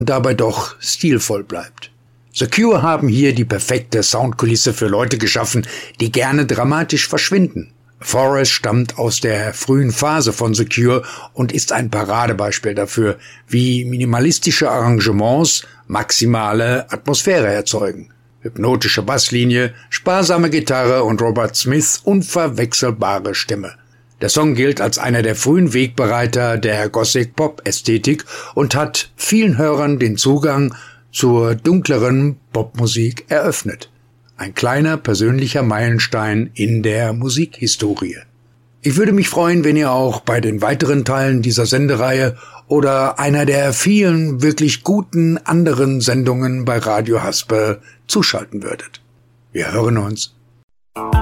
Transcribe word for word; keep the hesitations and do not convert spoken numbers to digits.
dabei doch stilvoll bleibt. The Cure haben hier die perfekte Soundkulisse für Leute geschaffen, die gerne dramatisch verschwinden. Forest stammt aus der frühen Phase von The Cure und ist ein Paradebeispiel dafür, wie minimalistische Arrangements maximale Atmosphäre erzeugen. Hypnotische Basslinie, sparsame Gitarre und Robert Smiths unverwechselbare Stimme. Der Song gilt als einer der frühen Wegbereiter der Gothic-Pop-Ästhetik und hat vielen Hörern den Zugang zur dunkleren Popmusik eröffnet. Ein kleiner persönlicher Meilenstein in der Musikhistorie. Ich würde mich freuen, wenn ihr auch bei den weiteren Teilen dieser Sendereihe oder einer der vielen wirklich guten anderen Sendungen bei Radio Haspe zuschalten würdet. Wir hören uns.